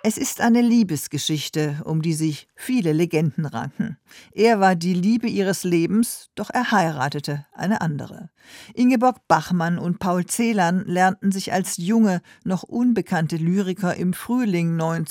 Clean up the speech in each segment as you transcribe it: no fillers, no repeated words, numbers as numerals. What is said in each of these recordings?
Es ist eine Liebesgeschichte, um die sich viele Legenden ranken. Er war die Liebe ihres Lebens, doch er heiratete eine andere. Ingeborg Bachmann und Paul Celan lernten sich als junge, noch unbekannte Lyriker im Frühling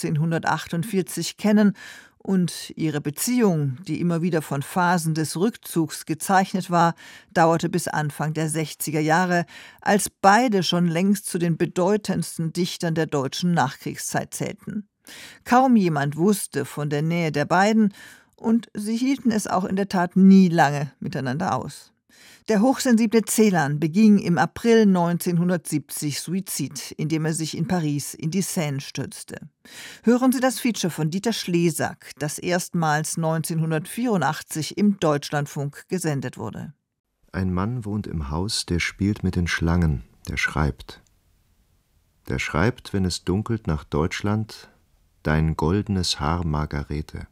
1948 kennen und ihre Beziehung, die immer wieder von Phasen des Rückzugs gezeichnet war, dauerte bis Anfang der 60er Jahre, als beide schon längst zu den bedeutendsten Dichtern der deutschen Nachkriegszeit zählten. Kaum jemand wusste von der Nähe der beiden, und sie hielten es auch in der Tat nie lange miteinander aus. Der hochsensible Celan beging im April 1970 Suizid, indem er sich in Paris in die Seine stürzte. Hören Sie das Feature von Dieter Schlesak, das erstmals 1984 im Deutschlandfunk gesendet wurde. Ein Mann wohnt im Haus, der spielt mit den Schlangen, der schreibt. Der schreibt, wenn es dunkelt, nach Deutschland, dein goldenes Haar, Margarete.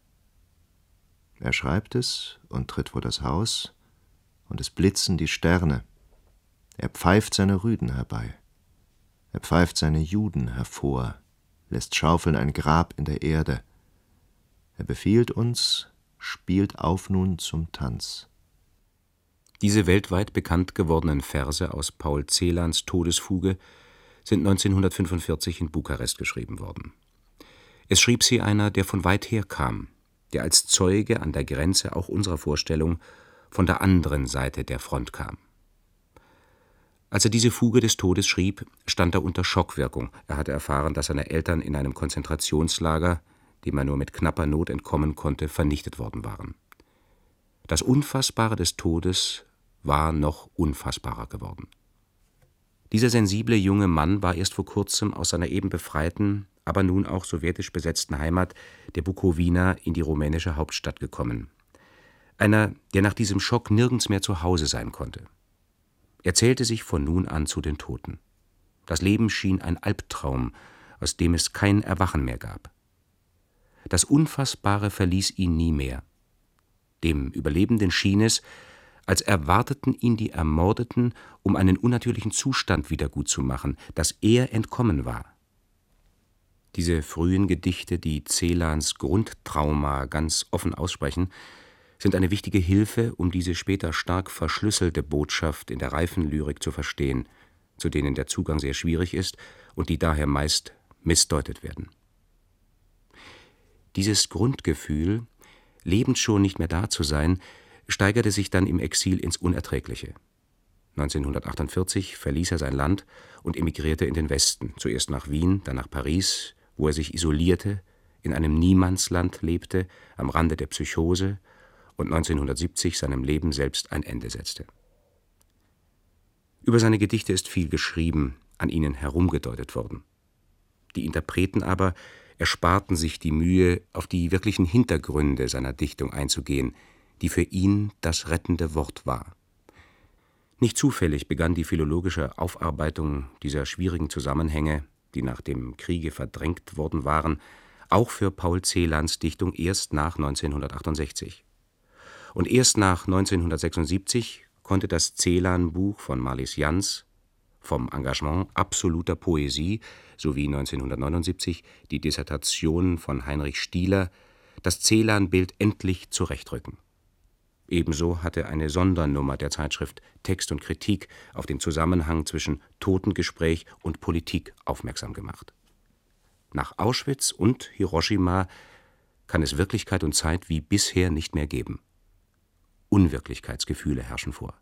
Er schreibt es und tritt vor das Haus, und es blitzen die Sterne. Er pfeift seine Rüden herbei. Er pfeift seine Juden hervor, lässt schaufeln ein Grab in der Erde. Er befiehlt uns, spielt auf nun zum Tanz. Diese weltweit bekannt gewordenen Verse aus Paul Celans Todesfuge sind 1945 in Bukarest geschrieben worden. Es schrieb sie einer, der von weit her kam, der als Zeuge an der Grenze auch unserer Vorstellung von der anderen Seite der Front kam. Als er diese Fuge des Todes schrieb, stand er unter Schockwirkung. Er hatte erfahren, dass seine Eltern in einem Konzentrationslager, dem er nur mit knapper Not entkommen konnte, vernichtet worden waren. Das Unfassbare des Todes war noch unfassbarer geworden. Dieser sensible junge Mann war erst vor kurzem aus seiner eben befreiten, aber nun auch sowjetisch besetzten Heimat der Bukowina in die rumänische Hauptstadt gekommen. Einer, der nach diesem Schock nirgends mehr zu Hause sein konnte. Er zählte sich von nun an zu den Toten. Das Leben schien ein Albtraum, aus dem es kein Erwachen mehr gab. Das Unfassbare verließ ihn nie mehr. Dem Überlebenden schien es, als erwarteten ihn die Ermordeten, um einen unnatürlichen Zustand wiedergutzumachen, dass er entkommen war. Diese frühen Gedichte, die Celans Grundtrauma ganz offen aussprechen, sind eine wichtige Hilfe, um diese später stark verschlüsselte Botschaft in der reifen Lyrik zu verstehen, zu denen der Zugang sehr schwierig ist und die daher meist missdeutet werden. Dieses Grundgefühl, lebend schon nicht mehr da zu sein, steigerte sich dann im Exil ins Unerträgliche. 1948 verließ er sein Land und emigrierte in den Westen, zuerst nach Wien, dann nach Paris, wo er sich isolierte, in einem Niemandsland lebte, am Rande der Psychose und 1970 seinem Leben selbst ein Ende setzte. Über seine Gedichte ist viel geschrieben, an ihnen herumgedeutet worden. Die Interpreten aber ersparten sich die Mühe, auf die wirklichen Hintergründe seiner Dichtung einzugehen, die für ihn das rettende Wort war. Nicht zufällig begann die philologische Aufarbeitung dieser schwierigen Zusammenhänge, die nach dem Kriege verdrängt worden waren, auch für Paul Celans Dichtung erst nach 1968. Und erst nach 1976 konnte das Celan-Buch von Marlis Jans, vom Engagement absoluter Poesie, sowie 1979 die Dissertation von Heinrich Stieler, das Celan-Bild endlich zurechtrücken. Ebenso hatte eine Sondernummer der Zeitschrift Text und Kritik auf den Zusammenhang zwischen Totengespräch und Politik aufmerksam gemacht. Nach Auschwitz und Hiroshima kann es Wirklichkeit und Zeit wie bisher nicht mehr geben. Unwirklichkeitsgefühle herrschen vor.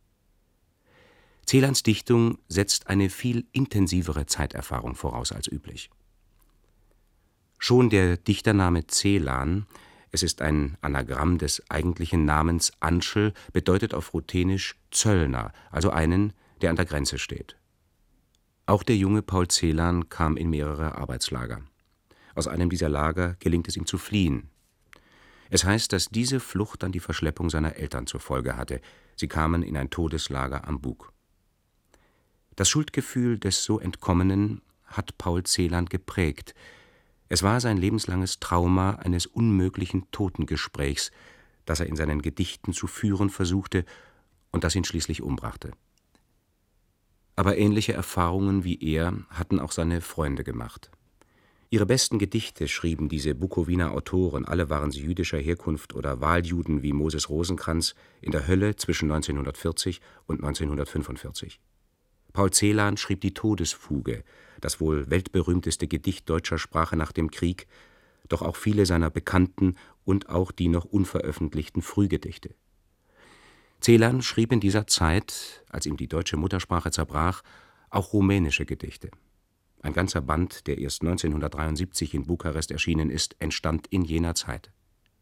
Celans Dichtung setzt eine viel intensivere Zeiterfahrung voraus als üblich. Schon der Dichtername Celan, es ist ein Anagramm des eigentlichen Namens Antschel, bedeutet auf Ruthenisch Zöllner, also einen, der an der Grenze steht. Auch der junge Paul Celan kam in mehrere Arbeitslager. Aus einem dieser Lager gelingt es ihm zu fliehen. Es heißt, dass diese Flucht dann die Verschleppung seiner Eltern zur Folge hatte. Sie kamen in ein Todeslager am Bug. Das Schuldgefühl des so Entkommenen hat Paul Celan geprägt. Es war sein lebenslanges Trauma eines unmöglichen Totengesprächs, das er in seinen Gedichten zu führen versuchte und das ihn schließlich umbrachte. Aber ähnliche Erfahrungen wie er hatten auch seine Freunde gemacht. Ihre besten Gedichte schrieben diese Bukowiner Autoren, alle waren sie jüdischer Herkunft oder Wahljuden wie Moses Rosenkranz, in der Hölle zwischen 1940 und 1945. Paul Celan schrieb die Todesfuge, das wohl weltberühmteste Gedicht deutscher Sprache nach dem Krieg, doch auch viele seiner bekannten und auch die noch unveröffentlichten Frühgedichte. Celan schrieb in dieser Zeit, als ihm die deutsche Muttersprache zerbrach, auch rumänische Gedichte. Ein ganzer Band, der erst 1973 in Bukarest erschienen ist, entstand in jener Zeit.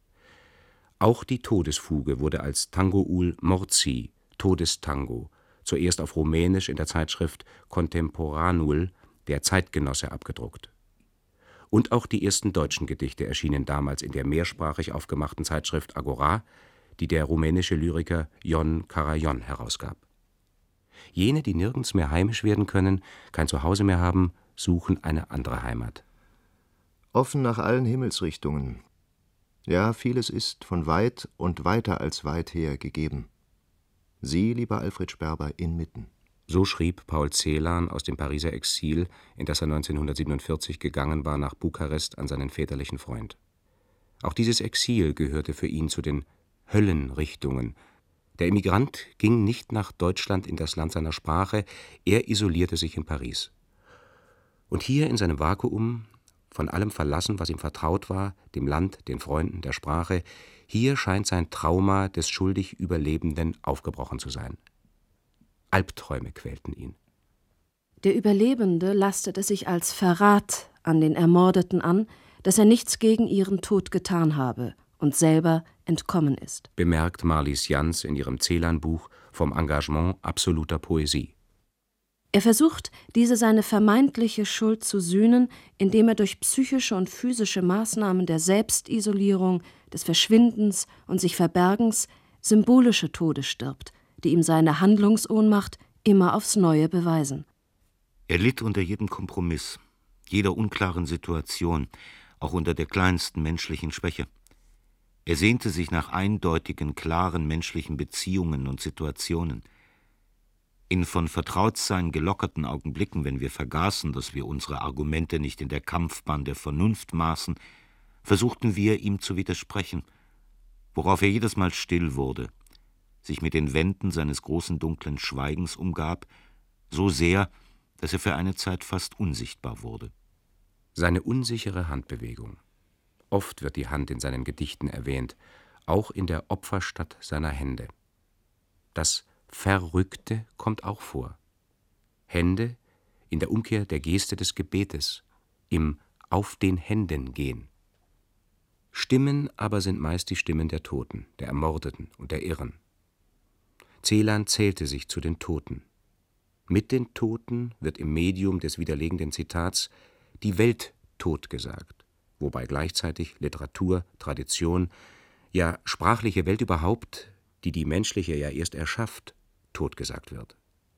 Auch die Todesfuge wurde als Tangoul Morții, Todestango, zuerst auf Rumänisch in der Zeitschrift Contemporanul, der Zeitgenosse, abgedruckt. Und auch die ersten deutschen Gedichte erschienen damals in der mehrsprachig aufgemachten Zeitschrift Agora, die der rumänische Lyriker Ion Karajon herausgab. Jene, die nirgends mehr heimisch werden können, kein Zuhause mehr haben, suchen eine andere Heimat. Offen nach allen Himmelsrichtungen. Ja, vieles ist von weit und weiter als weit her gegeben. Sie, lieber Alfred Sperber, inmitten. So schrieb Paul Celan aus dem Pariser Exil, in das er 1947 gegangen war, nach Bukarest an seinen väterlichen Freund. Auch dieses Exil gehörte für ihn zu den Höllenrichtungen. Der Emigrant ging nicht nach Deutschland in das Land seiner Sprache, er isolierte sich in Paris. Und hier in seinem Vakuum, von allem verlassen, was ihm vertraut war, dem Land, den Freunden, der Sprache, hier scheint sein Trauma des schuldig Überlebenden aufgebrochen zu sein. Albträume quälten ihn. Der Überlebende lastete sich als Verrat an den Ermordeten an, dass er nichts gegen ihren Tod getan habe und selber entkommen ist. Bemerkt Marlies Jans in ihrem Celan-Buch vom Engagement absoluter Poesie. Er versucht, diese seine vermeintliche Schuld zu sühnen, indem er durch psychische und physische Maßnahmen der Selbstisolierung, des Verschwindens und sich Verbergens symbolische Tode stirbt, die ihm seine Handlungsohnmacht immer aufs Neue beweisen. Er litt unter jedem Kompromiss, jeder unklaren Situation, auch unter der kleinsten menschlichen Schwäche. Er sehnte sich nach eindeutigen, klaren menschlichen Beziehungen und Situationen. In von Vertrautsein gelockerten Augenblicken, wenn wir vergaßen, dass wir unsere Argumente nicht in der Kampfbahn der Vernunft maßen, versuchten wir, ihm zu widersprechen, worauf er jedes Mal still wurde, sich mit den Wänden seines großen dunklen Schweigens umgab, so sehr, dass er für eine Zeit fast unsichtbar wurde. Seine unsichere Handbewegung. Oft wird die Hand in seinen Gedichten erwähnt, auch in der Opferstadt seiner Hände. Das Verrückte kommt auch vor. Hände in der Umkehr der Geste des Gebetes, im Auf den Händen gehen. Stimmen aber sind meist die Stimmen der Toten, der Ermordeten und der Irren. Celan zählte sich zu den Toten. Mit den Toten wird im Medium des widerlegenden Zitats die Welt totgesagt, wobei gleichzeitig Literatur, Tradition, ja sprachliche Welt überhaupt, die die menschliche ja erst erschafft, totgesagt wird.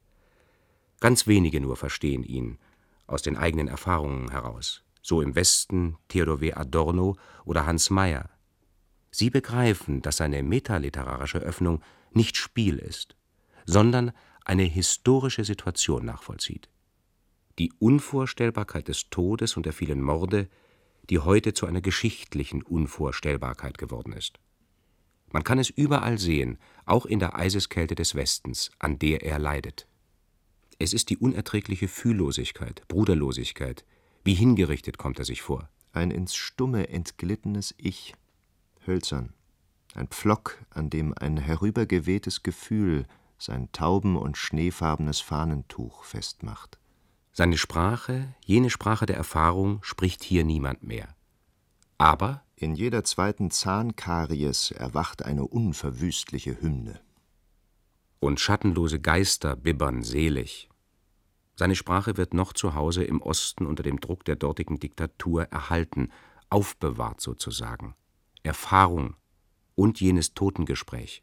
Ganz wenige nur verstehen ihn aus den eigenen Erfahrungen heraus, so im Westen Theodor W. Adorno oder Hans Mayer. Sie begreifen, dass seine metaliterarische Öffnung nicht Spiel ist, sondern eine historische Situation nachvollzieht. Die Unvorstellbarkeit des Todes und der vielen Morde, die heute zu einer geschichtlichen Unvorstellbarkeit geworden ist. Man kann es überall sehen, auch in der Eiseskälte des Westens, an der er leidet. Es ist die unerträgliche Fühllosigkeit, Bruderlosigkeit. Wie hingerichtet kommt er sich vor. Ein ins Stumme entglittenes Ich, hölzern. Ein Pflock, an dem ein herübergewehtes Gefühl sein tauben- und schneefarbenes Fahnentuch festmacht. Seine Sprache, jene Sprache der Erfahrung, spricht hier niemand mehr. Aber in jeder zweiten Zahnkaries erwacht eine unverwüstliche Hymne. Und schattenlose Geister bibbern selig. Seine Sprache wird noch zu Hause im Osten unter dem Druck der dortigen Diktatur erhalten, aufbewahrt sozusagen. Erfahrung und jenes Totengespräch.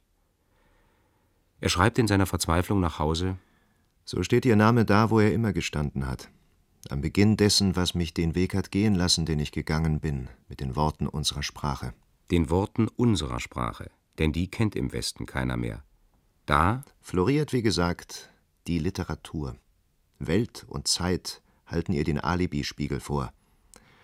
Er schreibt in seiner Verzweiflung nach Hause: So steht Ihr Name da, wo er immer gestanden hat. Am Beginn dessen, was mich den Weg hat gehen lassen, den ich gegangen bin, mit den Worten unserer Sprache. Den Worten unserer Sprache, denn die kennt im Westen keiner mehr. Da floriert, wie gesagt, die Literatur. Welt und Zeit halten ihr den Alibispiegel vor.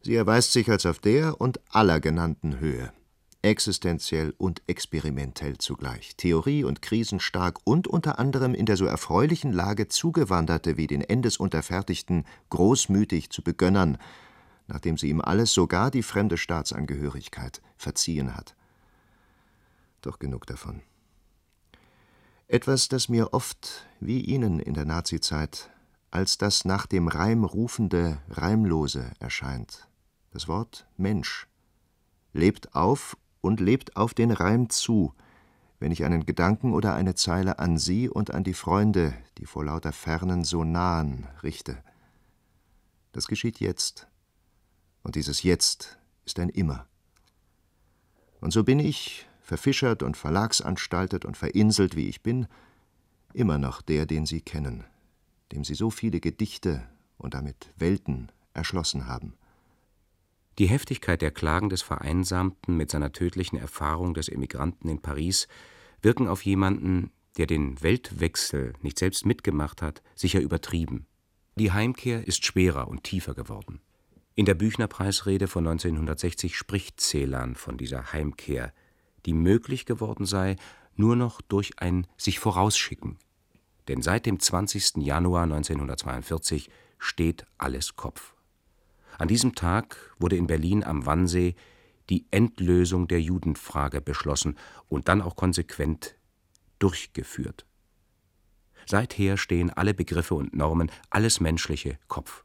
Sie erweist sich als auf der und aller genannten Höhe. Existenziell und experimentell zugleich, Theorie und krisenstark und unter anderem in der so erfreulichen Lage Zugewanderte wie den Endesunterfertigten großmütig zu begönnern, nachdem sie ihm alles, sogar die fremde Staatsangehörigkeit, verziehen hat. Doch genug davon. Etwas, das mir oft, wie Ihnen in der Nazizeit, als das nach dem Reim rufende Reimlose erscheint. Das Wort Mensch lebt auf und lebt auf den Reim zu, wenn ich einen Gedanken oder eine Zeile an Sie und an die Freunde, die vor lauter Fernen so nahen, richte. Das geschieht jetzt. Und dieses Jetzt ist ein Immer. Und so bin ich, verfischert und verlagsanstaltet und verinselt, wie ich bin, immer noch der, den Sie kennen, dem Sie so viele Gedichte und damit Welten erschlossen haben. Die Heftigkeit der Klagen des Vereinsamten mit seiner tödlichen Erfahrung des Emigranten in Paris wirken auf jemanden, der den Weltwechsel nicht selbst mitgemacht hat, sicher übertrieben. Die Heimkehr ist schwerer und tiefer geworden. In der Büchner-Preisrede von 1960 spricht Celan von dieser Heimkehr, die möglich geworden sei, nur noch durch ein sich vorausschicken. Denn seit dem 20. Januar 1942 steht alles Kopf. An diesem Tag wurde in Berlin am Wannsee die Endlösung der Judenfrage beschlossen und dann auch konsequent durchgeführt. Seither stehen alle Begriffe und Normen, alles Menschliche Kopf.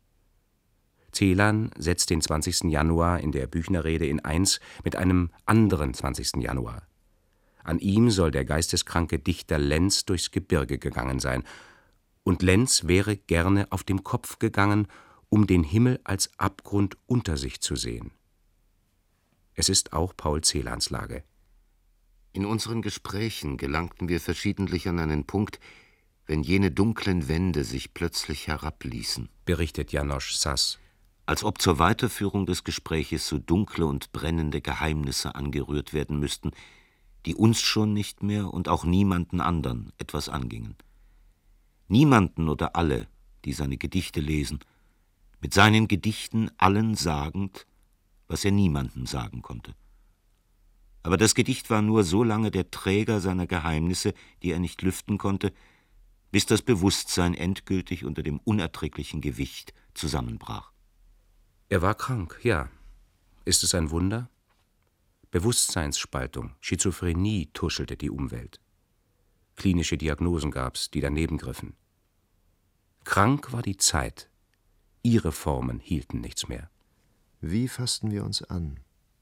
Celan setzt den 20. Januar in der Büchner-Rede in eins mit einem anderen 20. Januar. An ihm soll der geisteskranke Dichter Lenz durchs Gebirge gegangen sein. Und Lenz wäre gerne auf dem Kopf gegangen, um den Himmel als Abgrund unter sich zu sehen. Es ist auch Paul Celans Lage. In unseren Gesprächen gelangten wir verschiedentlich an einen Punkt, wenn jene dunklen Wände sich plötzlich herabließen, berichtet János Sass. Als ob zur Weiterführung des Gespräches so dunkle und brennende Geheimnisse angerührt werden müssten, die uns schon nicht mehr und auch niemanden anderen etwas angingen. Niemanden oder alle, die seine Gedichte lesen, mit seinen Gedichten allen sagend, was er niemandem sagen konnte. Aber das Gedicht war nur so lange der Träger seiner Geheimnisse, die er nicht lüften konnte, bis das Bewusstsein endgültig unter dem unerträglichen Gewicht zusammenbrach. Er war krank, ja. Ist es ein Wunder? Bewusstseinsspaltung, Schizophrenie tuschelte die Umwelt. Klinische Diagnosen gab's, die daneben griffen. Krank war die Zeit. Ihre Formen hielten nichts mehr. Wie fassten wir uns an?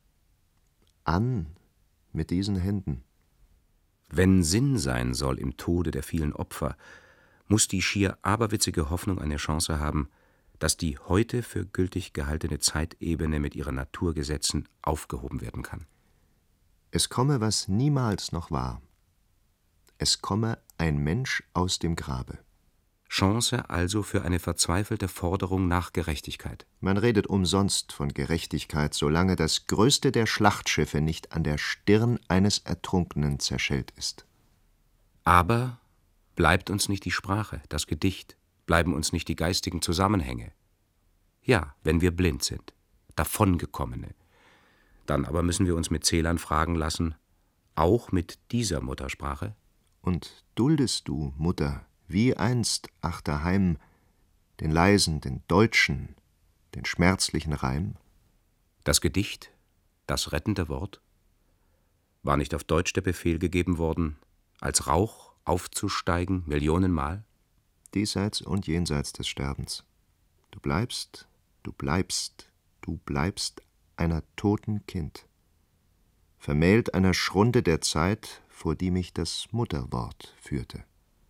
An mit diesen Händen. Wenn Sinn sein soll im Tode der vielen Opfer, muss die schier aberwitzige Hoffnung eine Chance haben, dass die heute für gültig gehaltene Zeitebene mit ihren Naturgesetzen aufgehoben werden kann. Es komme, was niemals noch war. Es komme ein Mensch aus dem Grabe. Chance also für eine verzweifelte Forderung nach Gerechtigkeit. Man redet umsonst von Gerechtigkeit, solange das größte der Schlachtschiffe nicht an der Stirn eines Ertrunkenen zerschellt ist. Aber bleibt uns nicht die Sprache, das Gedicht, bleiben uns nicht die geistigen Zusammenhänge. Ja, wenn wir blind sind, Davongekommene. Dann aber müssen wir uns mit Celan fragen lassen, auch mit dieser Muttersprache? Und duldest du, Mutter, wie einst achterheim, den leisen, den deutschen, den schmerzlichen Reim? Das Gedicht, das rettende Wort? War nicht auf Deutsch der Befehl gegeben worden, als Rauch aufzusteigen, Millionenmal? Diesseits und jenseits des Sterbens. Du bleibst, du bleibst, du bleibst einer toten Kind, vermählt einer Schrunde der Zeit, vor die mich das Mutterwort führte.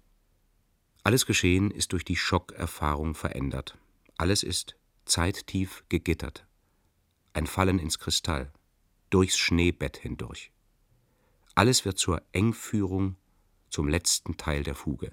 Alles Geschehen ist durch die Schockerfahrung verändert. Alles ist zeittief gegittert. Ein Fallen ins Kristall, durchs Schneebett hindurch. Alles wird zur Engführung, zum letzten Teil der Fuge.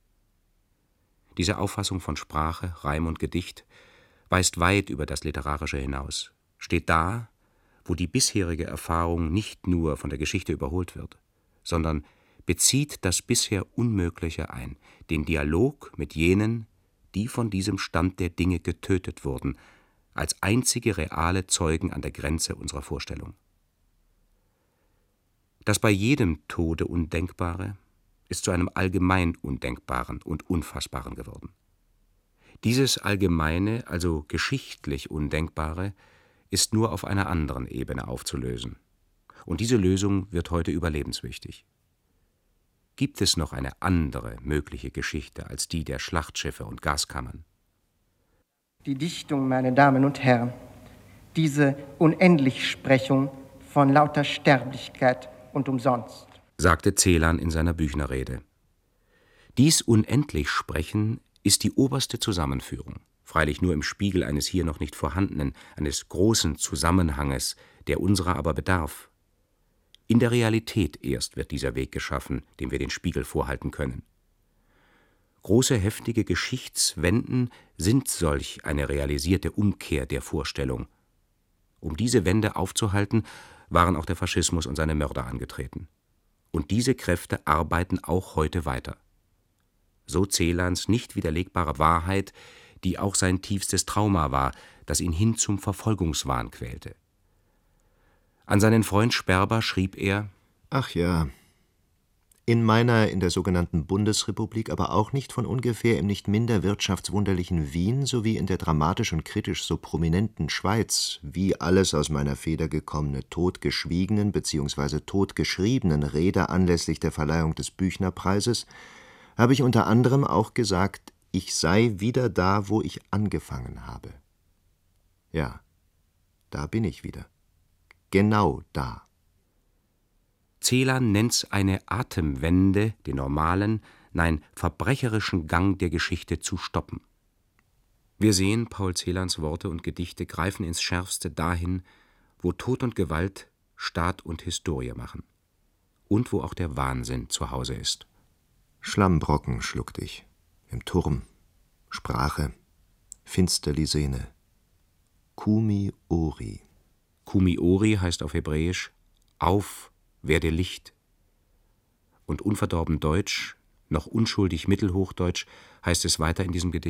Diese Auffassung von Sprache, Reim und Gedicht weist weit über das Literarische hinaus, steht da, wo die bisherige Erfahrung nicht nur von der Geschichte überholt wird, sondern bezieht das bisher Unmögliche ein, den Dialog mit jenen, die von diesem Stand der Dinge getötet wurden, als einzige reale Zeugen an der Grenze unserer Vorstellung. Das bei jedem Tode Undenkbare ist zu einem allgemein Undenkbaren und Unfassbaren geworden. Dieses allgemeine, also geschichtlich Undenkbare, ist nur auf einer anderen Ebene aufzulösen. Und diese Lösung wird heute überlebenswichtig. Gibt es noch eine andere mögliche Geschichte als die der Schlachtschiffe und Gaskammern? Die Dichtung, meine Damen und Herren, diese Unendlichsprechung von lauter Sterblichkeit und umsonst, sagte Celan in seiner Büchnerrede. Dies Unendlichsprechen ist die oberste Zusammenführung, freilich nur im Spiegel eines hier noch nicht vorhandenen, eines großen Zusammenhanges, der unserer aber bedarf. In der Realität erst wird dieser Weg geschaffen, dem wir den Spiegel vorhalten können. Große, heftige Geschichtswenden sind solch eine realisierte Umkehr der Vorstellung. Um diese Wende aufzuhalten, waren auch der Faschismus und seine Mörder angetreten. Und diese Kräfte arbeiten auch heute weiter. So Celans nicht widerlegbare Wahrheit, die auch sein tiefstes Trauma war, das ihn hin zum Verfolgungswahn quälte. An seinen Freund Sperber schrieb er: Ach ja, in meiner, in der sogenannten Bundesrepublik, aber auch nicht von ungefähr im nicht minder wirtschaftswunderlichen Wien sowie in der dramatisch und kritisch so prominenten Schweiz, wie alles aus meiner Feder gekommene totgeschwiegenen bzw. totgeschriebenen Rede anlässlich der Verleihung des Büchnerpreises, habe ich unter anderem auch gesagt, ich sei wieder da, wo ich angefangen habe. Ja, da bin ich wieder. Genau da. Celan nennt's eine Atemwende, den normalen, nein, verbrecherischen Gang der Geschichte zu stoppen. Wir sehen, Paul Celans Worte und Gedichte greifen ins Schärfste dahin, wo Tod und Gewalt Staat und Historie machen. Und wo auch der Wahnsinn zu Hause ist. Schlammbrocken schluckt ich, im Turm, Sprache, finsterli Sehne. Kumi Ori. Kumi Ori heißt auf Hebräisch: Auf, werde Licht. Und unverdorben deutsch, noch unschuldig Mittelhochdeutsch, heißt es weiter in diesem Gedicht: